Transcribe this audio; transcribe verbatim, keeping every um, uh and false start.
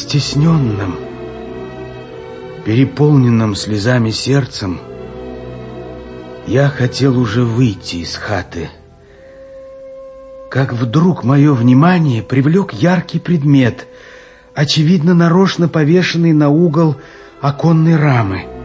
стесненным, переполненным слезами сердцем, я хотел уже выйти из хаты, как вдруг мое внимание привлек яркий предмет, очевидно, нарочно повешенный на угол оконной рамы.